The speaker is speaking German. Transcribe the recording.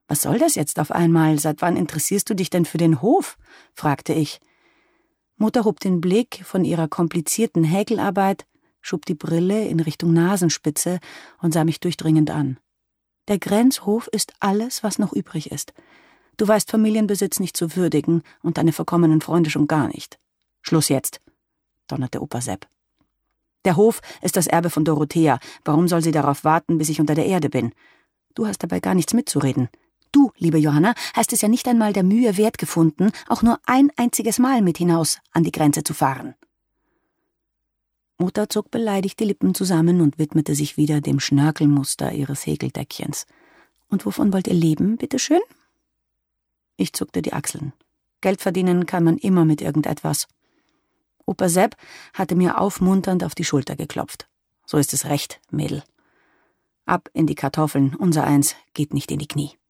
»Was soll das jetzt auf einmal? Seit wann interessierst du dich denn für den Hof?« fragte ich. Mutter hob den Blick von ihrer komplizierten Häkelarbeit, schob die Brille in Richtung Nasenspitze und sah mich durchdringend an. »Der Grenzhof ist alles, was noch übrig ist. Du weißt Familienbesitz nicht zu würdigen und deine verkommenen Freunde schon gar nicht. Schluss jetzt«, donnerte Opa Sepp. »Der Hof ist das Erbe von Dorothea. Warum soll sie darauf warten, bis ich unter der Erde bin? Du hast dabei gar nichts mitzureden. Du, liebe Johanna, hast es ja nicht einmal der Mühe wert gefunden, auch nur ein einziges Mal mit hinaus an die Grenze zu fahren.« Mutter zog beleidigt die Lippen zusammen und widmete sich wieder dem Schnörkelmuster ihres Häkeldeckchens. »Und wovon wollt ihr leben, bitteschön?« Ich zuckte die Achseln. Geld verdienen kann man immer mit irgendetwas. Opa Sepp hatte mir aufmunternd auf die Schulter geklopft. »So ist es recht, Mädel. Ab in die Kartoffeln, unsereins geht nicht in die Knie.«